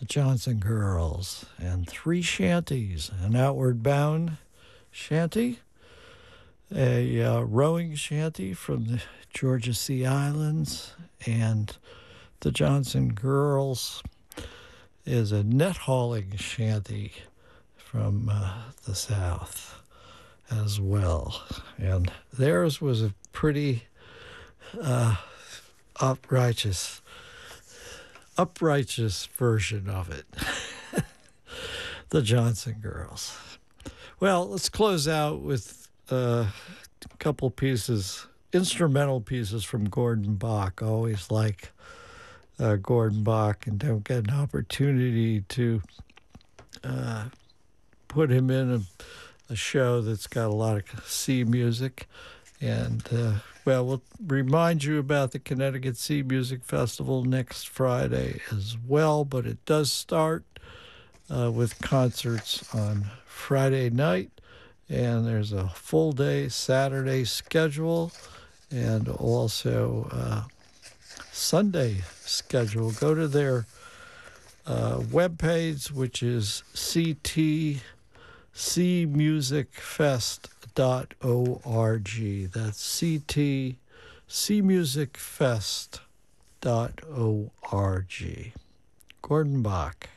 Johnson Girls, and three shanties: an outward bound shanty, a rowing shanty from the Georgia Sea Islands, and the Johnson Girls is a net hauling shanty from the South as well. And theirs was a pretty uprighteous version of it. The Johnson Girls. Well, let's close out with a couple pieces, instrumental pieces from Gordon Bach. I always like Gordon Bach and don't get an opportunity to put him in a show that's got a lot of sea music. And, we'll remind you about the Connecticut Sea Music Festival next Friday as well, but it does start with concerts on Friday night, and there's a full day Saturday schedule and also Sunday schedule. Go to their webpage, which is ctcmusicfest.org. That's ctcmusicfest.org. Gordon Bach.